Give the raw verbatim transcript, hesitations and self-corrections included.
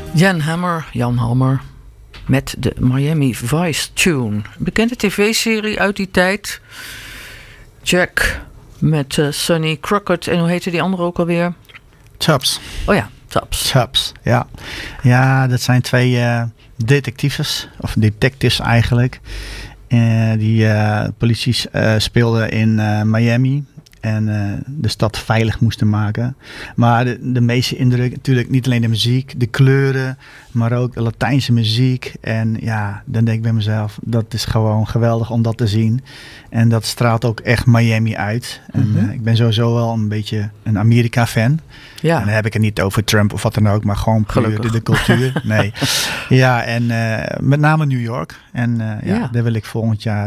Jan Hammer, Jan Hammer, met de Miami Vice tune. Een bekende tv-serie uit die tijd. Jack met uh, Sonny Crockett en hoe heette die andere ook alweer? Tubbs. Oh ja, Tubbs. Tubbs, ja. Ja, dat zijn twee uh, detectives, of detectives eigenlijk. Uh, die uh, politie uh, speelden in uh, Miami. En uh, de stad veilig moesten maken. Maar de, de meeste indruk, natuurlijk niet alleen de muziek, de kleuren, maar ook de Latijnse muziek. En ja, dan denk ik bij mezelf, dat is gewoon geweldig om dat te zien. En dat straalt ook echt Miami uit. En mm-hmm. uh, ik ben sowieso wel een beetje een Amerika-fan. Ja. En dan heb ik het niet over Trump of wat dan ook, maar gewoon puur de, de cultuur. Nee. Ja, en uh, met name New York. En uh, ja, ja, daar wil ik volgend jaar